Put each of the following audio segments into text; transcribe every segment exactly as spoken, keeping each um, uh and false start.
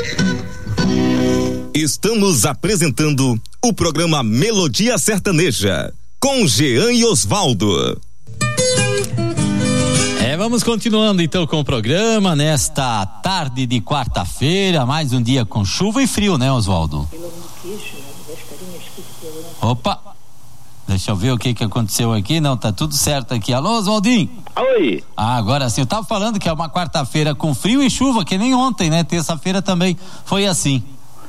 Estamos apresentando o programa Melodia Sertaneja, com Jean e Osvaldo. É, vamos continuando então com o programa nesta tarde de quarta-feira, mais um dia com chuva e frio, né, Osvaldo? Opa, deixa eu ver o que que aconteceu aqui. Não, tá tudo certo aqui. Alô, Oswaldinho? Oi. Ah, agora sim, eu tava falando que é uma quarta-feira com frio e chuva, que nem ontem, né? Terça-feira também foi assim.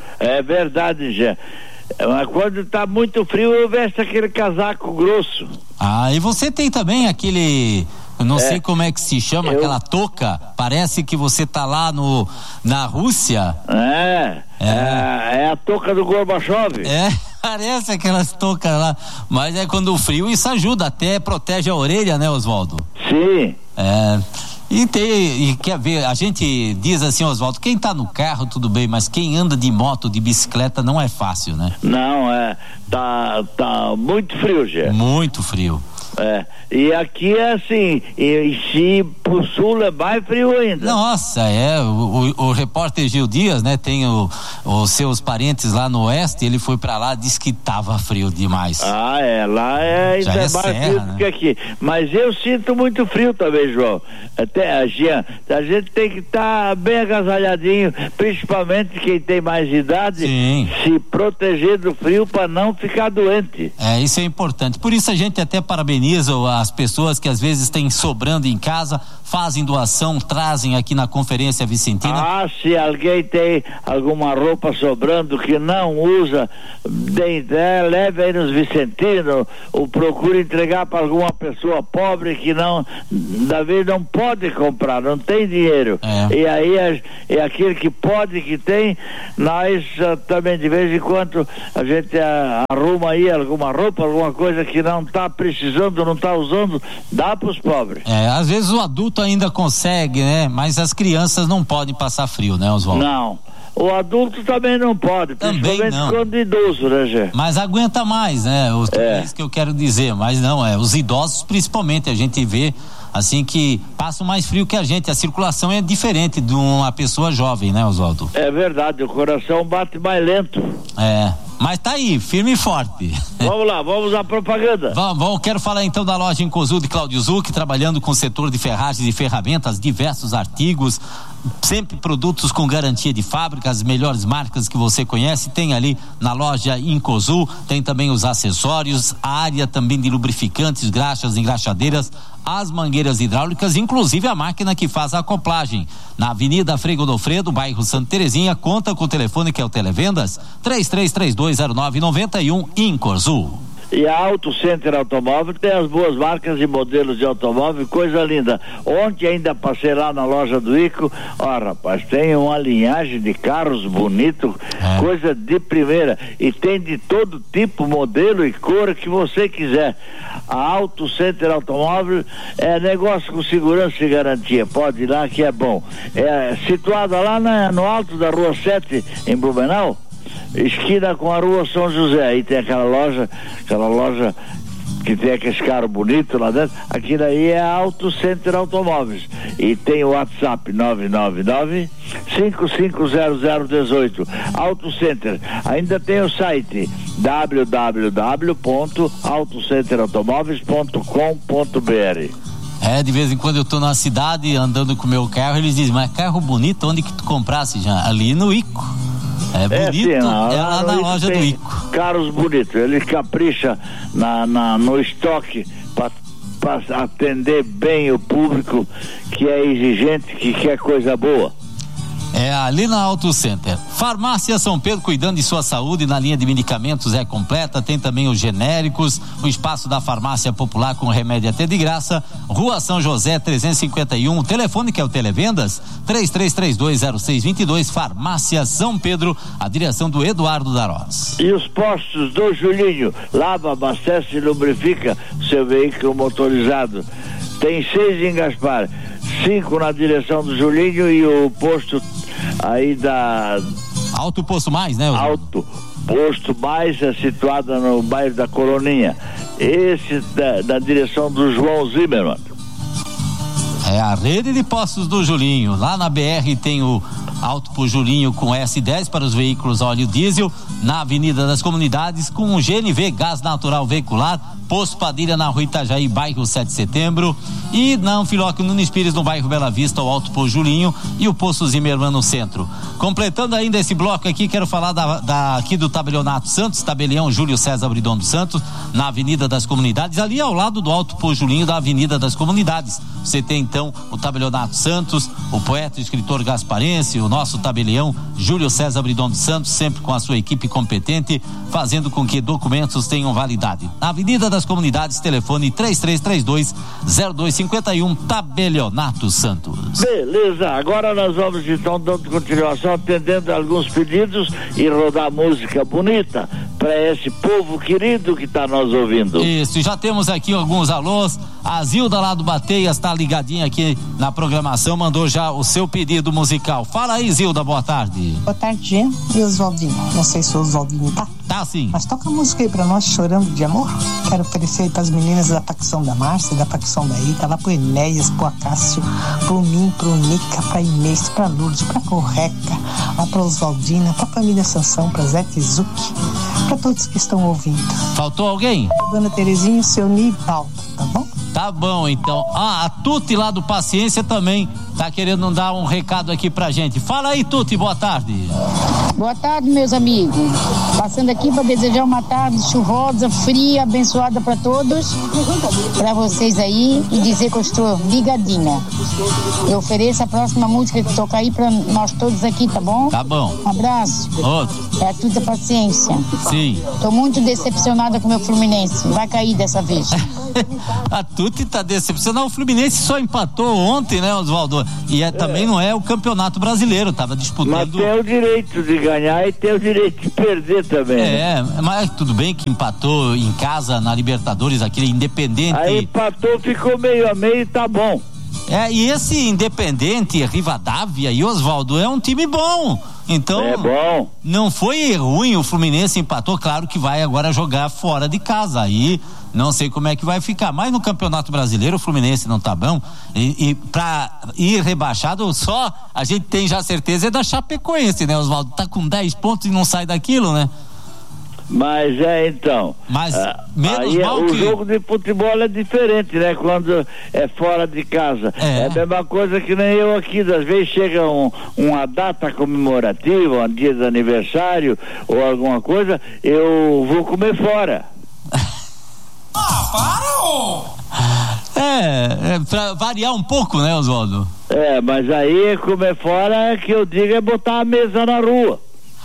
É verdade, Jean. Mas quando tá muito frio, eu vesto aquele casaco grosso. Ah, e você tem também aquele, eu não é, sei como é que se chama, eu... aquela touca, parece que você tá lá no, na Rússia. É, é, é, é a touca do Gorbachev. É, parece aquelas toucas lá, mas é quando o frio, isso ajuda, até protege a orelha, né, Osvaldo? Sim. É... E, tem, e quer ver, a gente diz assim, Osvaldo, quem tá no carro tudo bem, mas quem anda de moto, de bicicleta não é fácil, né? Não, é, tá, tá muito frio, Gê. Muito frio. É, e aqui é assim, e, e se pro sul é mais frio ainda. Nossa, é, o, o, o repórter Gil Dias, né, tem o, os seus parentes lá no oeste, ele foi pra lá, disse que tava frio demais. Ah, é, lá é ainda é mais serra, frio do que aqui, mas eu sinto muito frio também, João. Até, Jean, a gente tem que estar tá bem agasalhadinho, principalmente quem tem mais idade. Sim. Se proteger do frio para não ficar doente. É, isso é importante, por isso a gente até parabeniza as pessoas que às vezes têm sobrando em casa, fazem doação, trazem aqui na Conferência Vicentina. Ah, se alguém tem alguma roupa sobrando que não usa, de, é, leve aí nos Vicentinos, ou procure entregar para alguma pessoa pobre que não, da vez não pode comprar, não tem dinheiro. É. E aí é, é aquele que pode, que tem, nós uh, também de vez em quando a gente uh, arruma aí alguma roupa, alguma coisa que não está precisando, não está usando, dá para os pobres. É, às vezes o adulto ainda consegue, né? Mas as crianças não podem passar frio, né, Oswaldo? Não. O adulto também não pode, também principalmente não. quando idoso, né, Gê? Mas aguenta mais, né? O, é. é isso que eu quero dizer, mas não, é, os idosos principalmente, a gente vê assim que passam mais frio que a gente, a circulação é diferente de uma pessoa jovem, né, Oswaldo? É verdade, o coração bate mais lento. É, mas tá aí, firme e forte. Vamos lá, vamos à propaganda. Vamos, vamos, quero falar então da loja Incosul de Cláudio Zuc, trabalhando com o setor de ferragens e ferramentas, diversos artigos, sempre produtos com garantia de fábrica, as melhores marcas que você conhece, tem ali na loja Incosul, tem também os acessórios, a área também de lubrificantes, graxas, engraxadeiras, as mangueiras hidráulicas, inclusive a máquina que faz a acoplagem. Na Avenida Frei Godofredo, bairro Santa Terezinha, conta com o telefone que é o Televendas três três três dois zero nove nove um Incosul. E a Auto Center Automóvel tem as boas marcas e modelos de automóvel, coisa linda. Ontem ainda passei lá na loja do Ico, ó rapaz, tem uma linhagem de carros bonito, é. coisa de primeira, e tem de todo tipo, modelo e cor que você quiser. A Auto Center Automóvel é negócio com segurança e garantia, pode ir lá que é bom. É situada lá na, no alto da Rua sete, em Blumenau, esquina com a Rua São José. Aí tem aquela loja, aquela loja que tem aqueles carros bonitos lá dentro. Aquilo aí é a Auto Center Automóveis. E tem o WhatsApp nove nove nove, cinco cinco zero zero um oito. Auto Center. Ainda tem o site w w w ponto auto center automóveis ponto com ponto b r. É, de vez em quando eu tô na cidade andando com o meu carro, eles dizem, mas carro bonito, onde que tu comprasse já? Ali no Ico. É bonito, é, sim, lá, é lá na loja do Ico. Carros bonitos, ele capricha na, na, no estoque para atender bem o público que é exigente, que quer coisa boa. É ali na Auto Center. Farmácia São Pedro, cuidando de sua saúde, na linha de medicamentos é completa, tem também os genéricos, o espaço da farmácia popular com remédio até de graça, Rua São José trezentos e cinquenta e um, o telefone que é o Televendas três três três dois zero seis dois dois, Farmácia São Pedro, a direção do Eduardo Darós. E os postos do Julinho, lava, abastece e lubrifica seu veículo motorizado. Tem seis em Gaspar, cinco na direção do Julinho e o posto aí da Alto Posto Mais, né? Alto Posto Mais é situado no bairro da Coroninha. Esse da, da direção do João Zimmermann. É a rede de postos do Julinho. Lá na B R tem o Alto por Julinho com S dez para os veículos óleo diesel. Na Avenida das Comunidades com o G N V, gás natural veicular. Posto Padilha na Rua Itajaí, bairro sete de Setembro. E na Anfilóquio Nunes Pires, no bairro Bela Vista, o Alto por Julinho. E o Posto Zimmermann no centro. Completando ainda esse bloco aqui, quero falar da, da, aqui do Tabelionato Santos, tabelião Júlio César Bridon dos Santos, na Avenida das Comunidades, ali ao lado do Alto por Julinho da Avenida das Comunidades. Você tem então o Tabelionato Santos, o poeta e escritor gasparense, o nosso tabelião Júlio César Bridon dos Santos, sempre com a sua equipe competente, fazendo com que documentos tenham validade. Na Avenida das Comunidades, telefone três três três dois, zero dois cinco um, Tabelionato Santos. Beleza, agora nós vamos então dando continuação, atendendo alguns pedidos e rodar música bonita para esse povo querido que está nos ouvindo. Isso, já temos aqui alguns alôs. A Zilda lá do Bateias está ligadinha aqui na programação, mandou já o seu pedido musical. Fala aí, Zilda, boa tarde. Boa tarde, Jean e Oswaldinho. Não sei se o Oswaldinho tá. Tá sim. Mas toca a música aí pra nós, Chorando de Amor. Quero oferecer aí pras meninas da facção da Márcia, da facção da Rita, lá pro Enéas, pro Acácio, pro Mim, pro Nica, pra Inês, pra Lourdes, pra Correca, lá pra Oswaldina, pra família Sansão, pra Zé Tizuki, pra todos que estão ouvindo. Faltou alguém? Dona Terezinha e seu Nivaldo, tá bom? Tá bom, então. Ah, a Tuti lá do Paciência também tá querendo dar um recado aqui pra gente. Fala aí, Tuti, boa tarde. Boa tarde, meus amigos. Passando aqui para desejar uma tarde chuvosa, fria, abençoada para todos, para vocês aí, e dizer que eu estou ligadinha. Eu ofereço a próxima música que toca aí para nós todos aqui, tá bom? Tá bom. Um abraço. Outro. É tudo a paciência. Sim. Tô muito decepcionada com o meu Fluminense. Vai cair dessa vez. A Tuti tá decepcionada. O Fluminense só empatou ontem, né, Oswaldo? E é, também não é o Campeonato Brasileiro, tava disputando. Mas tem o direito de ganhar e tem o direito de perder também. É, né? Mas tudo bem que empatou em casa na Libertadores, aquele Independente. Aí empatou, ficou meio a meio e tá bom. É, e esse Independente, Rivadavia e Oswaldo é um time bom. Então, é bom. Não foi ruim, o Fluminense empatou, claro que vai agora jogar fora de casa, aí não sei como é que vai ficar, mas no Campeonato Brasileiro o Fluminense não tá bom, e, e pra ir rebaixado só, a gente tem já certeza é da Chapecoense, né, Oswaldo? Tá com dez pontos e não sai daquilo, né? Mas é, então. Mas ah, menos aí mal o que... jogo de futebol é diferente, né? Quando é fora de casa. É, é a mesma coisa que nem eu aqui. Às vezes chega um, uma data comemorativa, um dia de aniversário ou alguma coisa, eu vou comer fora. Ah, para, ô! É, é pra variar um pouco, né, Oswaldo? É, mas aí comer fora, que eu digo, é botar a mesa na rua.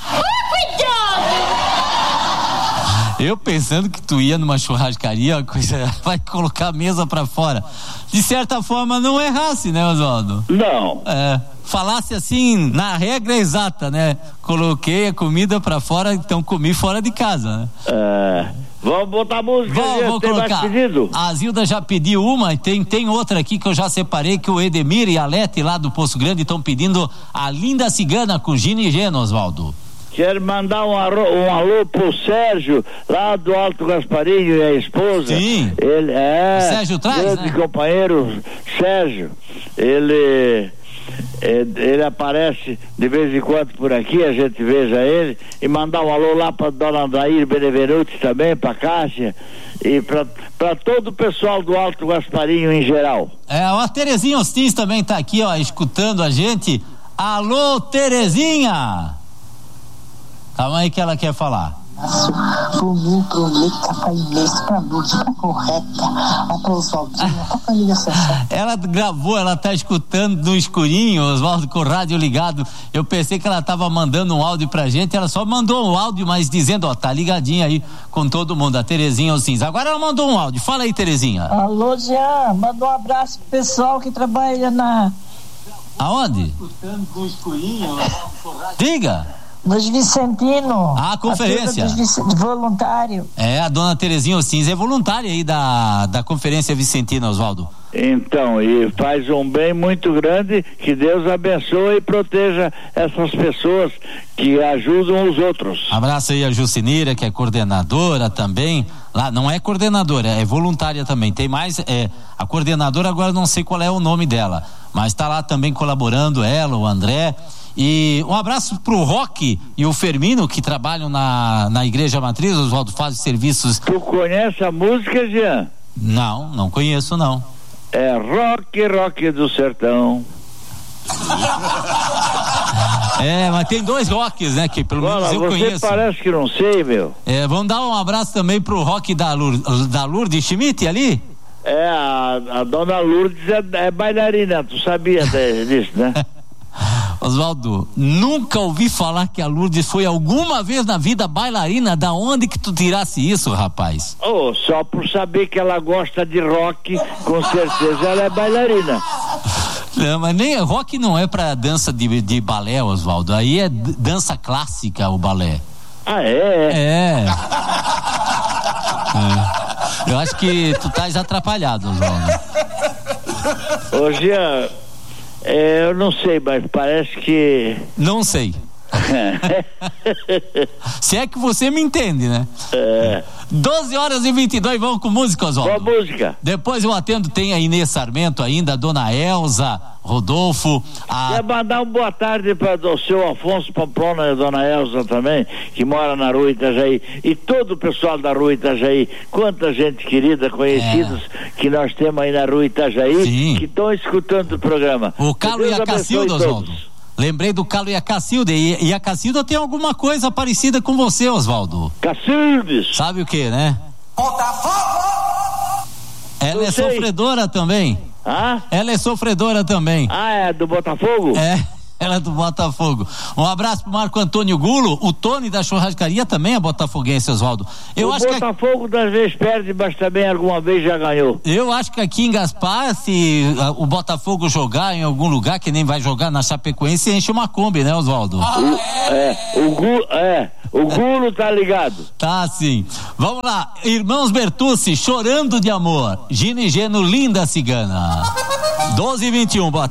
Eu pensando que tu ia numa churrascaria, uma coisa, vai colocar a mesa pra fora. De certa forma, não errasse, né, Oswaldo? Não. É, falasse assim, na regra exata, né? Coloquei a comida pra fora, então comi fora de casa, né? É, vamos botar música. Vamos, vamos tem colocar. mais pedido? A Zilda já pediu uma, e tem, tem outra aqui que eu já separei, que o Edemir e a Lete lá do Poço Grande estão pedindo a Linda Cigana com Gina e Geno, Oswaldo. Quero mandar um alô, um alô pro Sérgio, lá do Alto Gasparinho e a esposa. Sim. Ele é. O Sérgio traz, grande né? companheiro Sérgio. Ele. Ele aparece de vez em quando por aqui, a gente veja ele, e mandar um alô lá pra dona Andair Benevenuti também, pra Cássia, e pra, pra todo o pessoal do Alto Gasparinho em geral. É, a Terezinha Ostins também tá aqui, ó, escutando a gente. Alô, Terezinha! Calma aí que ela quer falar. Pro mim, pro Nica, pra Inês, pra Lourdes, pra Correca, lá pra Oswaldinha, pra família Sansão. Ela gravou, ela tá escutando no escurinho, Oswaldo, com o rádio ligado. Eu pensei que ela tava mandando um áudio pra gente, ela só mandou um áudio, mas dizendo, ó, tá ligadinha aí com todo mundo, a Terezinha Ostins. Agora ela mandou um áudio, fala aí, Terezinha. Alô, Jean, manda um abraço pro pessoal que trabalha na... Aonde? Escutando no escurinho. Diga. Nos Vicentino. Ah, conferência. Dos Vic... voluntário. É, a dona Terezinha Ostins é voluntária aí da, da Conferência Vicentina, Oswaldo. Então, e faz um bem muito grande, que Deus abençoe e proteja essas pessoas que ajudam os outros. Abraço aí a Jucinira, que é coordenadora também, lá, não é coordenadora, é voluntária também, tem mais, é, a coordenadora agora não sei qual é o nome dela, mas tá lá também colaborando, ela, o André, e um abraço pro Roque e o Fermino, que trabalham na, na Igreja Matriz, Oswaldo, fazem serviços. Tu conhece a música, Jean? Não, não conheço não. É rock, rock do sertão. É, mas tem dois rocks, né, que pelo menos Olha, eu você conheço. Parece que não sei, meu. É, vamos dar um abraço também pro rock da, Lur, da Lourdes Schmidt ali? É, a, a dona Lourdes é, é bailarina, tu sabia disso, né? Oswaldo, nunca ouvi falar que a Lourdes foi alguma vez na vida bailarina. Da onde que tu tirasse isso, rapaz? Oh, só por saber que ela gosta de rock, com certeza ela é bailarina. Não, mas nem rock não é pra dança de, de balé, Oswaldo. Aí é d- dança clássica, o balé. Ah, é? É. é. Eu acho que tu estás atrapalhado, Oswaldo. Ô, Jean, é, eu não sei, mas parece que... Não sei. Se é que você me entende, né? É. doze horas e vinte e dois, vamos com música, Oswaldo. Qual música? Depois eu atendo, tem a Inês Sarmento ainda, a dona Elza, Rodolfo. A... Quer mandar uma boa tarde para o seu Afonso Pamplona e a dona Elza também, que mora na rua Itajaí, e todo o pessoal da rua Itajaí, quanta gente querida, conhecidos é. que nós temos aí na rua Itajaí, Sim. que estão escutando o programa. O Calo e a Cacilda, Oswaldo. Lembrei do Calo e a Cacilda, e, e a Cacilda tem alguma coisa parecida com você, Oswaldo. Cacildes! Sabe o que, né? Botafogo! Ela Não é sei. sofredora também. Ah? Ela é sofredora também. Ah, é do Botafogo? É, ela é do Botafogo. Um abraço pro Marco Antônio Gulo, o Tony da churrascaria também é botafoguense, Oswaldo. Eu o acho Botafogo que... das vezes perde, mas também alguma vez já ganhou. Eu acho que aqui em Gaspar, se uh, o Botafogo jogar em algum lugar, que nem vai jogar na Chapecoense, enche uma Kombi, né, Oswaldo? Ah, o, é, o Gulo, é, o Gulo tá ligado. Tá sim. Vamos lá, Irmãos Bertucci, Chorando de Amor, Gino e Geno, Linda Cigana. doze e vinte e um, boa